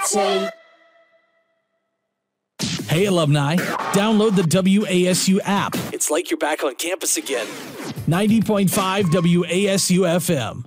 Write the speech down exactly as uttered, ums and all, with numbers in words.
tape. Hey, alumni, download the W A S U app. It's like you're back on campus again. ninety point five W A S U F M.